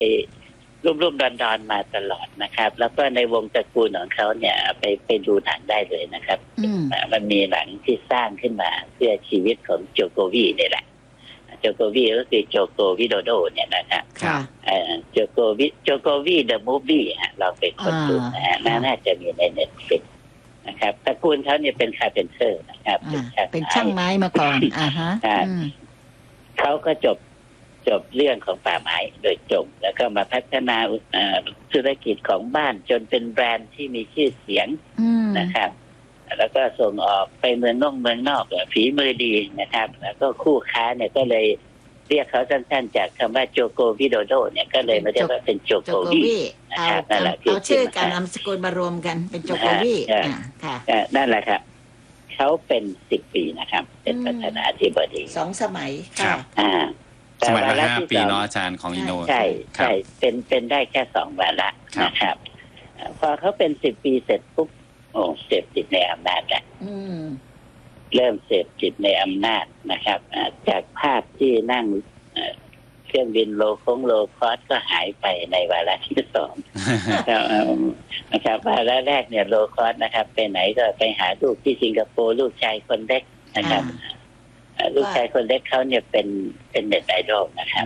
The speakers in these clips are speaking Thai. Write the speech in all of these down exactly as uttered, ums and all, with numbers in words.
รุ่มรุ่มดอนดอนมาตลอดนะครับแล้วก็ในวงตระกูลของเขาเนี่ยไปไปดูหนังได้เลยนะครับมันมีหนังที่สร้างขึ้นมาเพื่อชีวิตของโจโกวีนี่แหละโจโกวีก็คือโจโกวิโดโดเนี่ยนะครับโจโกวิโจโกวีเดอะมูฟวี่ฮะเราไปค้นดูนะฮะน่าจะมีในเน็ตฟลิกนะครับตระกูลเขาเนี่ยเป็นคาร์เพนเตอร์นะครับเป็นช่างไม้มาก่อนอ่าฮะเขาก็จบจบเรื่องของป่าไม้โดยตรงแล้วก็มาพัฒนาธุรกิจของบ้านจนเป็นแบรนด์ที่มีชื่อเสียงนะครับแล้วก็ส่งออกไปเมืองนอกเมืองนอกฝีมือดีนะครับแล้วก็คู่ค้าเนี่ยก็เลยเรียกเขาสั้นๆจากคำว่าโจโกวิโดโดเนี่ยก็เลยมาเรียกว่าเป็นโจโกวีนะครับนั่นแหละเอาชื่อการนามสกุลมารวมกันเป็นโจโกวีค่ะนั่นแหละครับเขาเป็นสิบปีนะครับเป็นประธานาธิบดีสองสมัยค่ะสมัยละห้าปีเนาะอาจารย์ของอินโดใช่ใช่เป็นเป็นได้แค่สองวาระนะครับพอเขาเป็นสิบปีเสร็จปุ๊บโอ้เสพติดในอำนาจแล้วเริ่มเสพติดในอำนาจนะครับจากภาพที่นั่งเครื่องบินโลคงโลคอสก็หายไปในวาระที่สองนะครับวาระแรกเนี่ยโลคอสนะครับไปไหนก็ไปหาลูกที่สิงคโปร์ลูกชายคนเล็กนะครับลูกชายคนเล็กเขาเนี่ยเป็นเป็นเน็ตไอดอลนะครับ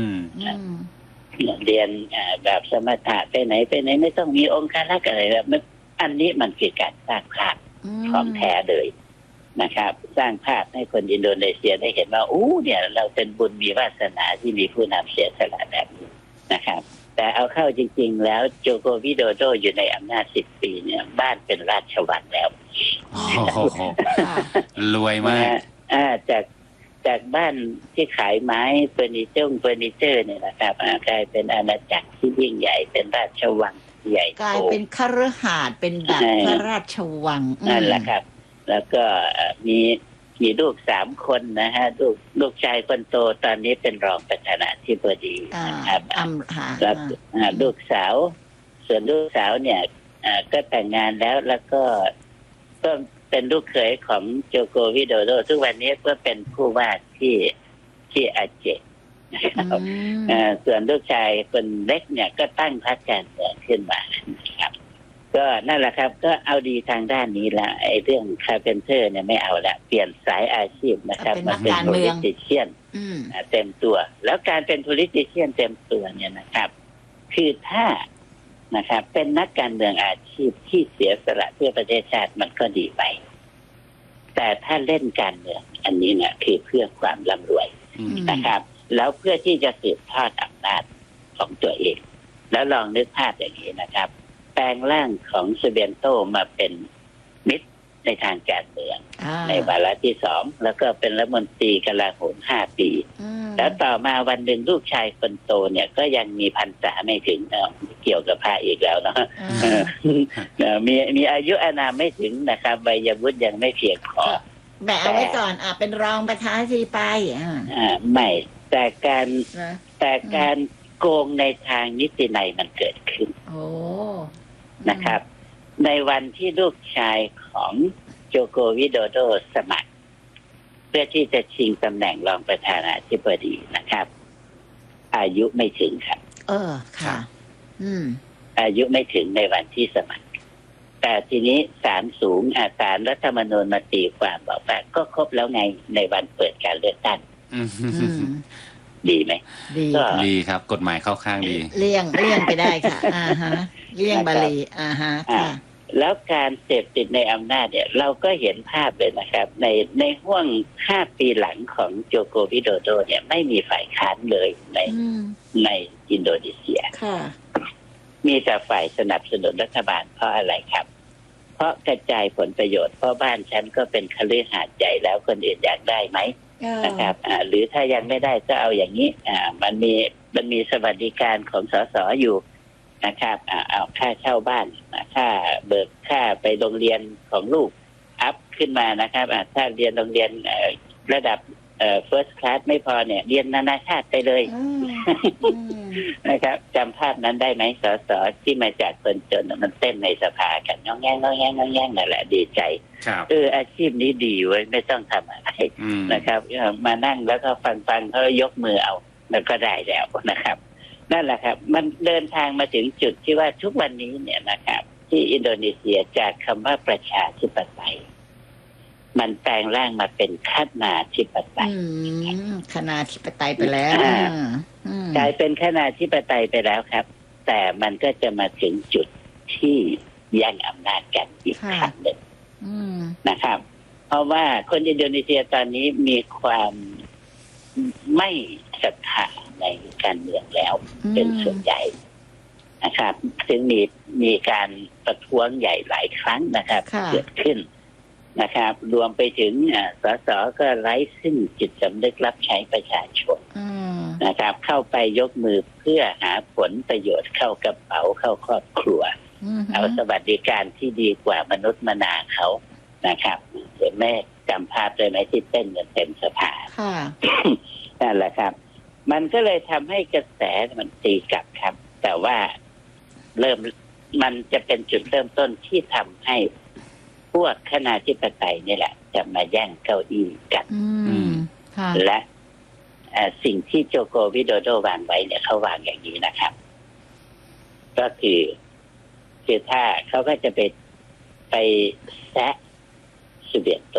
เรียนแบบสมถะไปไหนไปไหนไม่ต้องมีองค์การรักอะไรแล้วอันนี้มันคือการสร้างภาพของแท้เลยนะครับสร้างภาพให้คนอินโดนีเซียได้เห็นว่าอู้เนี่ยเราเป็นบุญมีวาสนาที่มีผู้นำเสียสละแบบนี้นะครับแต่เอาเข้าจริงๆแล้วโจโกวิโดโดอยู่ในอำนาจสิบปีเนี่ยบ้านเป็นราชวังแล้วรวยมากจากจากบ้านที่ขายไม้เฟอร์นิเจอร์เฟอร์นิเจอร์เนี่ยนะครับกลายเป็นอาณาจักรที่ยิ่งใหญ่เป็นราชวังใหญ่โตกลายเป็นคฤหาสน์เป็นแบบพระราชวังนั่นแหละครับแล้วก็มีมีลูกสามคนนะฮะลูกลูกชายคนโตตอนนี้เป็นรองประธานาธิบดีนะครับแล้วลูกสาวส่วนลูกสาวเนี่ยก็แต่งงานแล้วแล้วก็ก็เป็นลูกเขยของโจโกวิโดโดทุกวันนี้ก็เป็นผู้ว่าที่ที่อาเจนะครับส่วนลูกชายคนเล็กเนี่ยก็ตั้งพรรคการเมืองขึ้นมาครับก็นั่นแหละครับก็เอาดีทางด้านนี้ละไอ้เรื่องคาร์เพนเตอร์เนี่ยไม่เอาละเปลี่ยนสายอาชีพนะครับมาเป็นโพลิติเชียนเต็มตัวแล้วการเป็นโพลิติเชียนเต็มตัวเนี่ยนะครับคือถ้านะครับเป็นนักการเมืองอาชีพที่เสียสละเพื่อประเทศชาติมันก็ดีไปแต่ถ้าเล่นการเมืองอันนี้เนี่ยคือเพื่อความร่ำรวยนะครับแล้วเพื่อที่จะสืบทอดอำนาจของตัวเองแล้วลองนึกภาพอย่างนี้นะครับแปลงร่างของเซเบียนโตมาเป็นมิตรในทางการเมืองในวาระที่สองแล้วก็เป็นรัฐมนตรีกลาโหมห้าปีแล้วต่อมาวันหนึ่งลูกชายคนโตเนี่ยก็ยังมีพรรษาไม่ถึงเกี่ยวกับพระอีกแล้วเนาะมีมีอายุอานามไม่ถึงนะครับวัยวุฒิยังไม่เพียงพอแบกเอาไว้ก่อนอ่ะเป็นรองประธานาธิบดีไปอ่าไม่แต่การแต่การโกงในทางนิตินัยมันเกิดขึ้นโอ้นะครับในวันที่ลูกชายของโจโกวิโดโดสมัครเพื่อที่จะชิงตำแหน่งรองประธานาธิบดีนะครับอายุไม่ถึงครับเออค่ะอืมอายุไม่ถึงในวันที่สมัครแต่ทีนี้ศาลสูงอาศาลรัฐธรรมนูญมาตีความบอกว่าก็ครบแล้วไงในวันเปิดการเลือกตั้งดีไหมดีดีครับกฎหมายเข้าข้างดีเลี่ยงเลี่ยงไปได้ค่ะอ่าฮะเลี่ยงบาลีอ่าฮะค่ะแล้วการเสพติดในอำนาจเนี่ยเราก็เห็นภาพเลยนะครับในในห่วงห้าปีหลังของโจโกวิโดโดเนี่ยไม่มีฝ่ายค้านเลยในในอินโดนีเซียมีแต่ฝ่ายสนับสนุนรัฐบาลเพราะอะไรครับเพราะกระจายผลประโยชน์เพราะบ้านฉันก็เป็นคฤหาสน์ใหญ่แล้วคนอื่นอยากได้ไหมนะครับหรือถ้ายังไม่ได้ก็เอาอย่างนี้มันมีมันมีสวัสดิการของสสอยู่นะครับเอาค่าเช่าบ้านค่าเบิกค่าไปโรงเรียนของลูกอัพขึ้นมานะครับถ้าเรียนโรงเรียนระดับ first class ไม่พอเนี่ยเรียนนานาชาติไปเลยนะครับจำภาพนั้นได้ไหมสสที่มาจากคนจนมันเต้นในสภากันง้องแงงง้องแงงง้องแงงนั่นแหละดีใจเอออาชีพนี้ดีเว้ยไม่ต้องทำอะไรนะครับมานั่งแล้วก็ฟังฟังเขายกมือเอาแล้วก็ได้แล้วนะครับนั่นแหละครับมันเดินทางมาถึงจุดที่ว่าทุกวันนี้เนี่ยนะครับที่อินโดนีเซียจากคำว่าประชาธิปไตยมันแปลงร่างมาเป็นคณาธิปไตยคณาธิปไตยไปแล้วกลายเป็นคณาธิปไตยไปแล้วครับ แต่มันก็จะมาถึงจุดที่แย่งอำนาจกันอีกครั้งหนึ่งนะครับเพราะว่าคนอินโดนีเซียตอนนี้มีความไม่ศรัทธาในการเมืองแล้วเป็นส่วนใหญ่นะครับซึ่งมีมีการประท้วงใหญ่หลายครั้งนะครับเกิดขึ้นนะครับรวมไปถึงสสก็ไร้ซึ่งจิตสำนึกรับใช้ประชาชนนะครับเข้าไปยกมือเพื่อหาผลประโยชน์เข้ากระเป๋าเข้าครอบครัวเอาสวัสดิการที่ดีกว่ามนุษย์มนาเขานะครับเดี๋ยวแม่จำภาพเลยไหมที่เต้นกันเต็มสภานั่นแหละครับมันก็เลยทำให้กระแสมันตีกลับครับแต่ว่าเริ่มมันจะเป็นจุดเริ่มต้นที่ทำให้พวกคณาธิปไตยนี่แหละจะมาแย่งเก้าอี้กันและสิ่งที่โจโกวิโดโดวางไว้เนี่ยเขาวางอย่างนี้นะครับก็คือคือถ้าเขาก็จะไปไปแซะซูเบียโต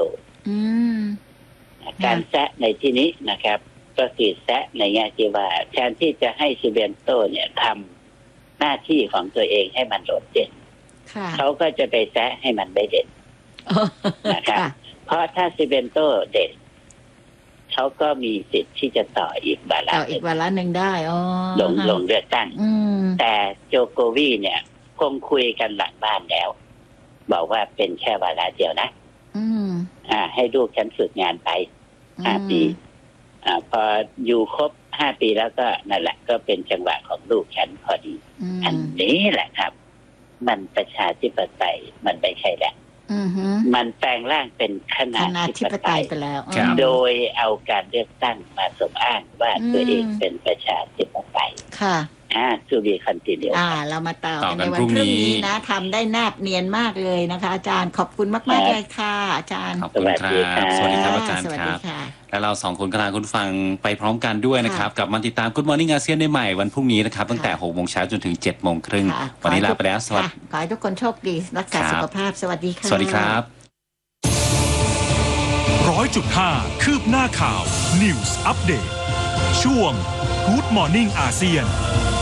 การแซะในที่นี้นะครับก็คือแซะในแง่ที่ว่าแทนที่จะให้ซูเบียโตเนี่ยทำหน้าที่ของตัวเองให้มันโดดเด่นเขาก็จะไปแซะให้มันไม่เด่นนะครับเพราะถ้าซูเบียโตเด่นเขาก็มีสิทธิ์ที่จะต่ออีกวาระต่ออีกวาระหนึ่งได้อ๋อลงลงเลือกตั้งแต่โจโกวีเนี่ยคงคุยกันหลังบ้านแล้วบอกว่าเป็นแค่วาระเดียวนะอ่าให้ลูกฉันฝึกงานไปห้าปีอ่าพออยู่ครบห้าปีแล้วก็นั่นแหละก็เป็นจังหวะของลูกฉันพอดีอันนี้แหละครับมันประชาธิปไตยมันไม่ใช่แหละมันแปลงร่างเป็นคณาธิปไตยไปแล้วโดยเอาการเลือกตั้งมาสมอ้างว่าตัวเองเป็นประชาธิปไตยค่ะอ่าทูบีคอนติเนียอ่าเรามาต่อกันในวันพรุ่งนี้นะทำได้แนบเนียนมากเลยนะคะอาจารย์ขอบคุณมากๆเลยค่ะอาจารย์ขอบคุณครับสวัสดีครับอาจารย์ครับและเราสองคนกำลังคุณฟังไปพร้อมกันด้วยนะครับกับมาติดตาม Good Morning อาเซียนได้ใหม่วันพรุ่งนี้นะครับตั้งแต่หกโมงเช้าจนถึงเจ็ดโมงครึ่งวันนี้ลาไปแล้วสวัสดีขอให้ทุกคนโชคดีรักษาสุขภาพสวัสดีค่ะสวัสดีครับร้อยจุดห้าคืบหน้าข่าว News Update ช่วง Good Morning อาเซียน